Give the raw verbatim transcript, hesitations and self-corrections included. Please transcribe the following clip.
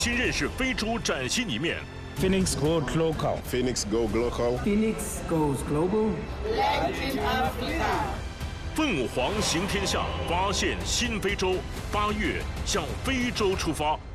新认识非洲崭新一面。 Phoenix Go Local. Phoenix Go Global. Phoenix goes global. Led in Africa. 凤凰行天下，发现新非洲。八月向非洲出发。